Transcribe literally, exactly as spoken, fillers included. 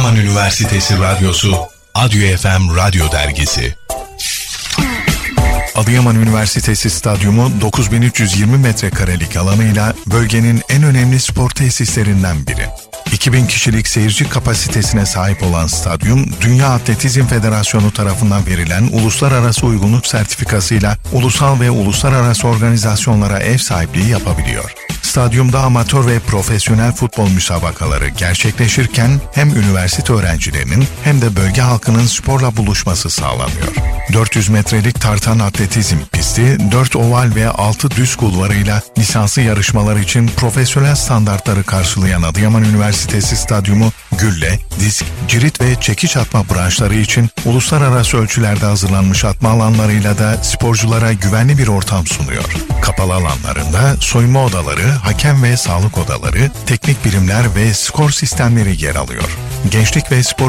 Adıyaman Üniversitesi Radyosu, Adyo F M Radyo Dergisi. Adıyaman Üniversitesi Stadyumu dokuz bin üç yüz yirmi metrekarelik alanıyla bölgenin en önemli spor tesislerinden biri. iki bin kişilik seyirci kapasitesine sahip olan stadyum, Dünya Atletizm Federasyonu tarafından verilen uluslararası uygunluk sertifikasıyla ulusal ve uluslararası organizasyonlara ev sahipliği yapabiliyor. Stadyumda amatör ve profesyonel futbol müsabakaları gerçekleşirken hem üniversite öğrencilerinin hem de bölge halkının sporla buluşması sağlanıyor. dört yüz metrelik tartan atletizm pisti, dört oval ve altı düz kulvarıyla lisanslı yarışmalar için profesyonel standartları karşılayan Adıyaman Üniversitesi Stadyumu, gülle, disk, cirit ve çekiç atma branşları için uluslararası ölçülerde hazırlanmış atma alanlarıyla da sporculara güvenli bir ortam sunuyor. Kapalı alanlarında soyunma odaları, hakem ve sağlık odaları, teknik birimler ve skor sistemleri yer alıyor. Gençlik ve Spor